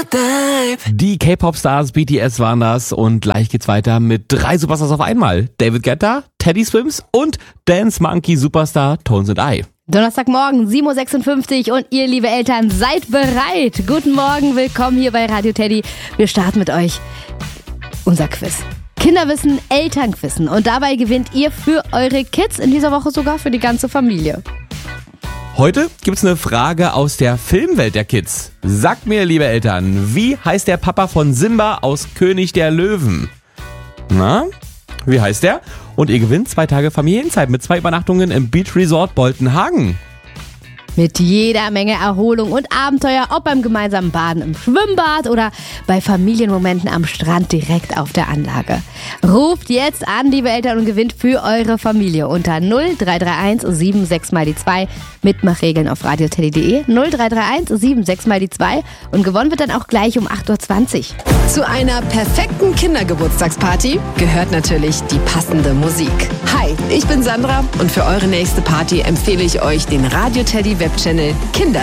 Die K-Pop-Stars BTS waren das und gleich geht's weiter mit 3 Superstars auf einmal. David Guetta, Teddy Swims und Dance Monkey Superstar Tones and I. Donnerstagmorgen, 7.56 Uhr und ihr, liebe Eltern, seid bereit. Guten Morgen, willkommen hier bei Radio Teddy. Wir starten mit euch unser Quiz. Kinderwissen, Elternquissen. Und dabei gewinnt ihr für eure Kids, in dieser Woche sogar für die ganze Familie. Heute gibt's eine Frage aus der Filmwelt der Kids. Sagt mir, liebe Eltern, wie heißt der Papa von Simba aus König der Löwen? Na, wie heißt der? Und ihr gewinnt 2 Tage Familienzeit mit 2 Übernachtungen im Beach Resort Boltenhagen. Mit jeder Menge Erholung und Abenteuer, ob beim gemeinsamen Baden im Schwimmbad oder bei Familienmomenten am Strand direkt auf der Anlage. Ruft jetzt an, liebe Eltern, und gewinnt für eure Familie unter 0331 76 mal die 2. Mitmachregeln auf radioteddy.de 0331 76 mal die 2 und gewonnen wird dann auch gleich um 8.20 Uhr. Zu einer perfekten Kindergeburtstagsparty gehört natürlich die passende Musik. Hi, ich bin Sandra und für eure nächste Party empfehle ich euch den Radio Teddy Webchannel Kinder